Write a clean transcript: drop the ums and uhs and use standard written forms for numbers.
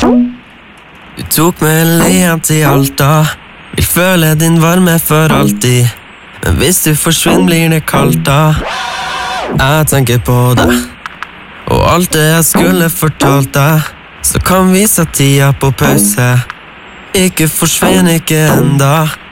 Du tok meg hjem til Alta. Vil føle din varme for alltid. Men hvis du forsvinner blir det kaldt da. Jeg tenker på deg og alt det jeg skulle fortalt deg. Så kan vi sette tida på pause. Ikke forsvinn, ikke enda.